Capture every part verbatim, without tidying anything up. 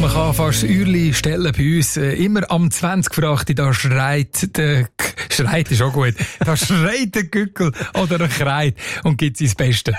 man kann fast Uhrli stellen bei uns. Äh, immer am zwanzig vor acht, da schreit der, schreit ist auch gut, da schreit der Gückel oder er kreit und gibt sein Bestes.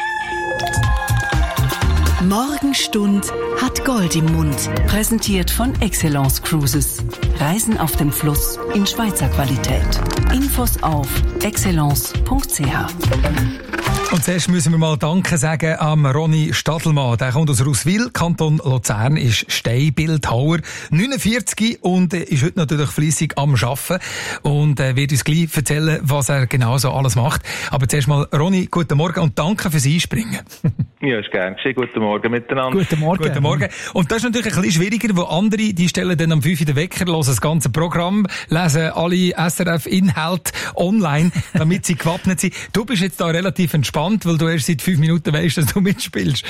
Morgenstund hat Gold im Mund. Präsentiert von Excellence Cruises. Reisen auf dem Fluss in Schweizer Qualität. Infos auf excellence punkt c h. Und zuerst müssen wir mal Danke sagen am Ronny Stadelmann. Der kommt aus Ruswil, Kanton Luzern, ist Steinbildhauer, neunundvierzig und ist heute natürlich fleissig am Arbeiten und äh, wird uns gleich erzählen, was er genau so alles macht. Aber zuerst mal, Ronny, guten Morgen und danke fürs Einspringen. Ja, ist gern geschehen. Guten Morgen miteinander. Guten Morgen. Guten Morgen. Und das ist natürlich ein bisschen schwieriger, wo andere, die stellen dann am fünf Uhr den Wecker, hören das ganze Programm, lesen alle S R F-Inhalte online, damit sie gewappnet sind. Du bist jetzt da relativ entspannt, weil du erst seit fünf Minuten weißt, dass du mitspielst.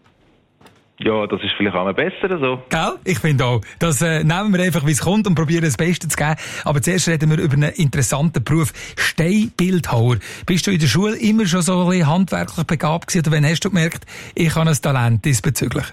Ja, das ist vielleicht auch mal besser so. Gell? Ich finde auch. Das äh, nehmen wir einfach, wie es kommt und probieren das Beste zu geben. Aber zuerst reden wir über einen interessanten Beruf. Steinbildhauer. Bist du in der Schule immer schon so ein bisschen handwerklich begabt gewesen? Oder wann hast du gemerkt, ich habe ein Talent diesbezüglich?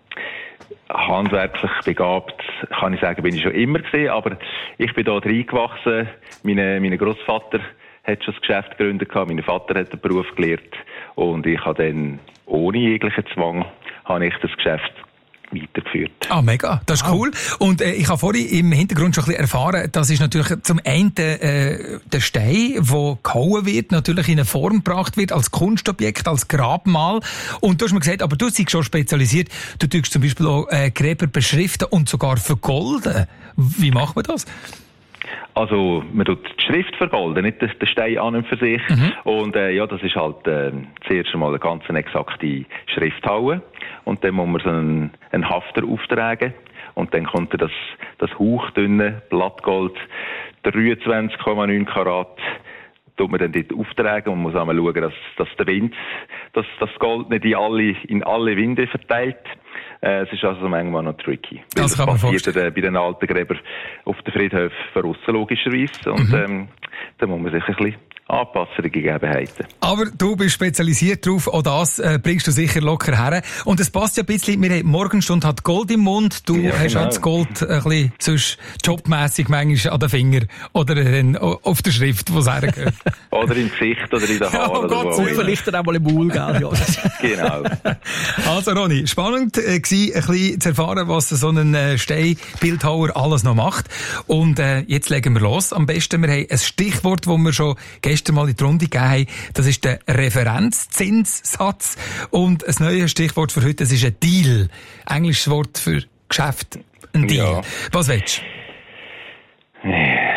Handwerklich begabt, kann ich sagen, bin ich schon immer gewesen. Aber ich bin da reingewachsen. Meine, mein Grossvater hat schon das Geschäft gegründet gehabt. Mein Vater hat den Beruf gelernt. Und ich habe dann ohne jeglichen Zwang habe ich das Geschäft weitergeführt. Ah, mega. Das ist wow. Cool. Und äh, ich habe vorhin im Hintergrund schon ein bisschen erfahren, das ist natürlich zum einen äh, der Stein, der gehauen wird, natürlich in eine Form gebracht wird, als Kunstobjekt, als Grabmal. Und du hast mir gesagt, aber du bist schon spezialisiert. Du tust zum Beispiel auch äh, Gräber beschriften und sogar vergolden. Wie macht man das? Also, man tut die Schrift vergolden, nicht den Stein an und für sich. Mhm. Und äh, ja, das ist halt äh, zuerst einmal eine ganz exakte Schrift hauen. Und dann muss man so einen, einen Hafter auftragen. Und dann kommt das, das hauchdünne Blattgold, dreiundzwanzig Komma neun Karat, tut man dann dort auftragen und muss einmal schauen, dass, dass der Wind, dass das Gold nicht in alle, in alle Winde verteilt. Äh, es ist also manchmal noch tricky. Das, das passiert äh, bei den alten Gräbern auf den Friedhöfen verrissen, logischerweise. Und mhm. ähm, da muss man sich ein bisschen anpassen, die Gegebenheiten. Aber du bist spezialisiert drauf, auch das äh, bringst du sicher locker her. Und es passt ja ein bisschen, wir haben Morgenstund hat Gold im Mund, du ja, hast genau. Halt das Gold ein bisschen sonst jobmässig manchmal an den Finger oder dann auf der Schrift, wo es hergehört. Oder im Gesicht oder in den Haaren. Ja, oh Gott, so vielleicht dann auch mal im Maul, gell? Ja. Genau. Also Ronny, spannend äh, gewesen, ein bisschen zu erfahren, was so ein äh, Steinbildhauer alles noch macht. Und äh, jetzt legen wir los. Am besten, wir haben ein Stichwort, das wir schon gestern mal in die Runde gegeben haben. Das ist der Referenzzinssatz. Und ein neues Stichwort für heute, das ist ein Deal. Englisches Wort für Geschäft. Ein Deal. Ja. Was willst du?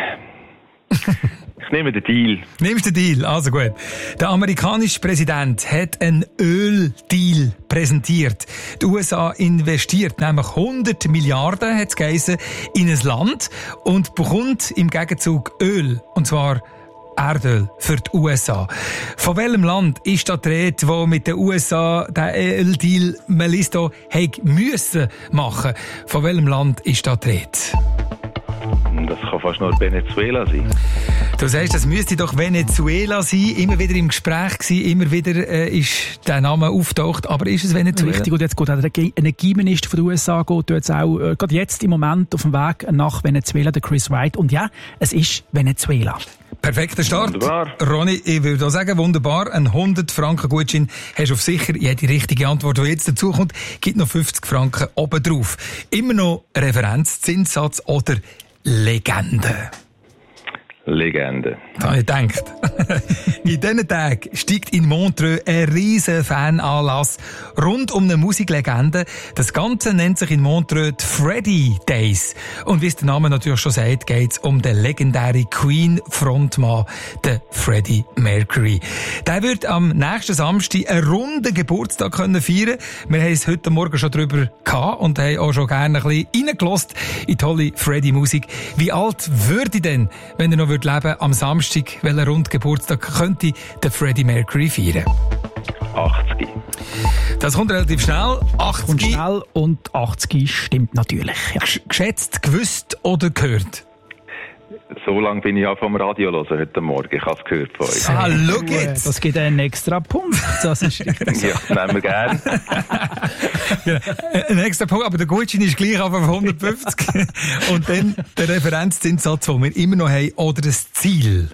Ich nehme den Deal. Nimmst den Deal? Also gut. Der amerikanische Präsident hat einen Öldeal präsentiert. Die U S A investiert nämlich hundert Milliarden, hat es geheißen, in ein Land und bekommt im Gegenzug Öl. Und zwar Erdöl für die U S A. Von welchem Land ist da die Rede, wo mit den U S A den Öldeal Melisto hätte müssen machen? Von welchem Land ist da die Rede? Das kann fast nur Venezuela sein. Du sagst, das müsste doch Venezuela sein. Immer wieder im Gespräch gewesen, immer wieder äh, ist der Name auftaucht. Aber ist es Venezuela? Richtig, und jetzt geht auch der Energieminister von den U S A geht jetzt auch, äh, gerade jetzt im Moment auf dem Weg nach Venezuela, der Chris Wright. Und ja, es ist Venezuela. Perfekter Start. Wunderbar. Ronny, ich würde auch sagen, wunderbar. Ein hundert Franken Gutschein hast du auf sicher. Jede richtige Antwort, die jetzt dazu kommt, gibt noch fünfzig Franken oben drauf. Immer noch Referenzzinssatz oder Legende? Legende. Da habe ich gedacht. In diesen Tagen steigt in Montreux ein riesen Fananlass rund um eine Musiklegende. Das Ganze nennt sich in Montreux die Freddie Days. Und wie es der Name natürlich schon sagt, geht es um den legendären Queen-Frontmann, den Freddie Mercury. Der wird am nächsten Samstag einen runden Geburtstag können feiern. Wir haben es heute Morgen schon darüber gehabt und haben auch schon gerne ein bisschen reingelassen in tolle Freddie-Musik. Wie alt würde ich denn, wenn er noch würde leben am Samstag, welcher Rundgeburtstag könnte der Freddie Mercury feiern? achtzig. Das kommt relativ schnell. achtzig. Und schnell und achtzig stimmt natürlich. Ja. Geschätzt, gewusst oder gehört? So lange bin ich ja vom Radio hören heute Morgen. Ich habe es gehört von euch. Ah, schau jetzt. Das gibt einen extra Punkt. Das ist richtig. Ja, nehmen wir gerne. Ja, ein extra Punkt, aber der Gutschein ist gleich auf hundertfünfzig. Und dann der Referenzzinssatz, den wir immer noch haben, oder das Ziel.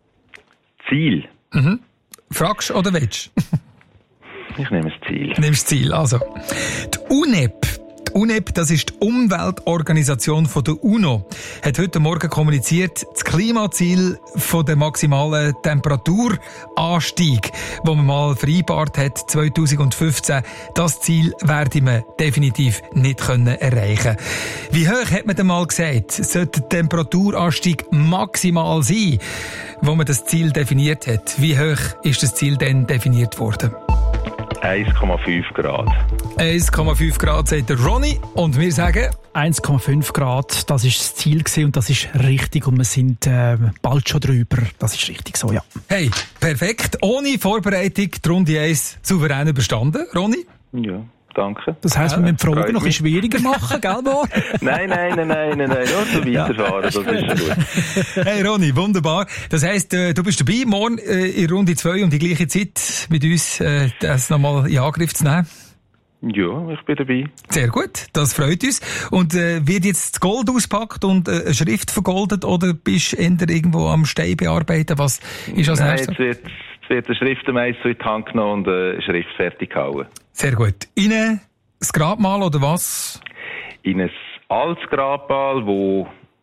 Ziel? Mhm. Fragst oder willst du? Ich nehme das Ziel. Nimmst das Ziel, also. Die U N E P. Die U N E P, das ist die Umweltorganisation von der UNO, hat heute Morgen kommuniziert, das Klimaziel von der maximalen Temperaturanstieg, wo man mal vereinbart hat, zwanzig fünfzehn, das Ziel werde man definitiv nicht können erreichen. Wie hoch hat man denn mal gesagt, sollte der Temperaturanstieg maximal sein, wo man das Ziel definiert hat? Wie hoch ist das Ziel denn definiert worden? eins Komma fünf Grad. eins Komma fünf Grad, sagt der Ronny. Und wir sagen... eins Komma fünf Grad, das ist das Ziel gewesen und das ist richtig und wir sind äh, bald schon drüber. Das ist richtig so, ja. Hey, perfekt. Ohne Vorbereitung die Runde eins souverän überstanden, Ronny? Ja, danke. Das heisst, wir müssen die Fragen noch ein bisschen schwieriger machen, gell, Mo? Nein, nein, nein, nein, nein, nein. Nur so weiterfahren, das ist gut. Hey Ronny, wunderbar. Das heisst, äh, du bist dabei, morgen äh, in Runde zwei um die gleiche Zeit mit uns äh, das nochmal in Angriff zu nehmen? Ja, ich bin dabei. Sehr gut, das freut uns. Und äh, wird jetzt das Gold auspackt und äh, eine Schrift vergoldet oder bist du eher irgendwo am Stein bearbeiten? Was ist als Nein, nächstes? jetzt wird, jetzt wird der Schriftenmeister in die Hand genommen und eine äh, Schrift fertig gehauen. Sehr gut. Innen das Grabmal oder was? In ein altes Grabmal, wo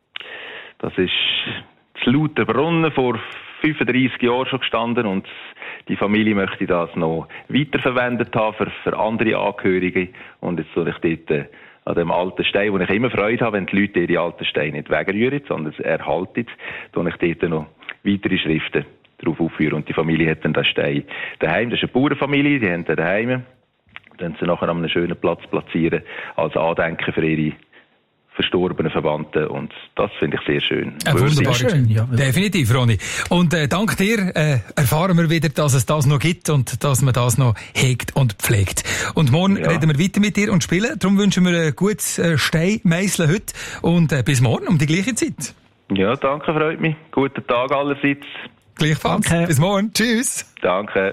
das ist das Lauterbrunnen vor fünfunddreissig Jahren schon gestanden und die Familie möchte das noch weiterverwendet haben für, für andere Angehörige. Und jetzt soll ich dort äh, an dem alten Stein, wo ich immer Freude habe, wenn die Leute ihre alten Steine nicht wegrühren, sondern es erhalten, tue ich dort noch weitere Schriften drauf aufführen. Und die Familie hat dann den Stein daheim. Das ist eine Bauernfamilie, die haben den daheim. Dann sie nachher an einem schönen Platz platzieren, als Andenken für ihre verstorbenen Verwandten. Und das finde ich sehr schön. Äh, wunderbar. Schön, ja. Definitiv, Ronny. Und äh, dank dir äh, erfahren wir wieder, dass es das noch gibt und dass man das noch hegt und pflegt. Und morgen ja. reden wir weiter mit dir und spielen. Darum wünschen wir ein gutes äh, Steinmeisseln heute und äh, bis morgen um die gleiche Zeit. Ja, danke, freut mich. Guten Tag allerseits. Gleichfalls. Danke. Bis morgen. Tschüss. Danke.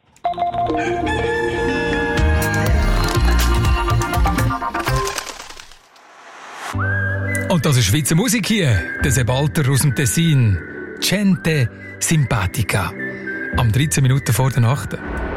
Und das ist Schweizer Musik hier. Der Sebalter aus dem Tessin. Gente Simpatica. Am dreizehn Minuten vor der Nacht.